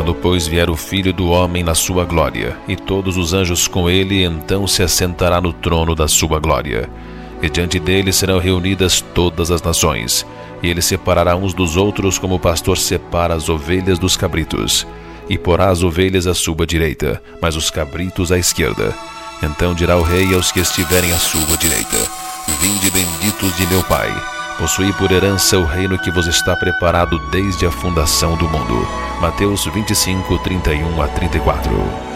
Quando, pois, vier o Filho do Homem na sua glória, e todos os anjos com ele, então se assentará no trono da sua glória. E diante dele serão reunidas todas as nações, e ele separará uns dos outros como o pastor separa as ovelhas dos cabritos. E porá as ovelhas à sua direita, mas os cabritos à esquerda. Então dirá o rei aos que estiverem à sua direita: Vinde, benditos de meu Pai, possuí por herança o reino que vos está preparado desde a fundação do mundo. Mateus 25, 31 a 34.